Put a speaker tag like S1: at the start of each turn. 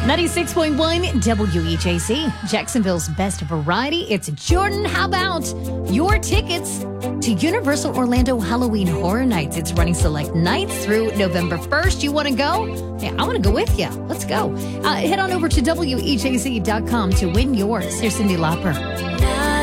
S1: 96.1 WEJC, Jacksonville's best variety. It's Jordan. How about your tickets to Universal Orlando Halloween Horror Nights? It's running select nights through November 1st. You want to go? Yeah, I want to go with you. Let's go. Head on over to WEJC.com to win yours. Here's Cyndi Lauper.